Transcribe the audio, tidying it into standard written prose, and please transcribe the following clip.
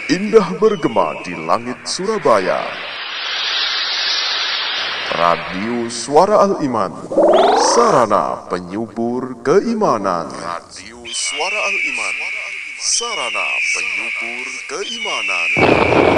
Indah bergema di langit Surabaya. Radio Suara Al-Iman, sarana penyubur keimanan. Radio Suara Al-Iman, sarana penyubur keimanan.